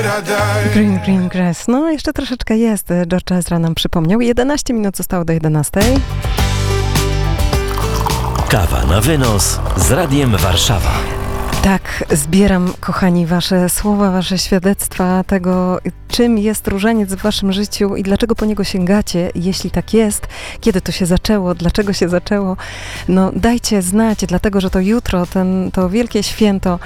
Green Grass. No, jeszcze troszeczkę jest. George Ezra nam przypomniał. 11 minut zostało do 11. Kawa na wynos z Radiem Warszawa. Tak, zbieram, kochani, wasze słowa, wasze świadectwa tego, czym jest różaniec w waszym życiu i dlaczego po niego sięgacie, jeśli tak jest, kiedy to się zaczęło, dlaczego się zaczęło. No dajcie znać, dlatego, że to jutro, to wielkie święto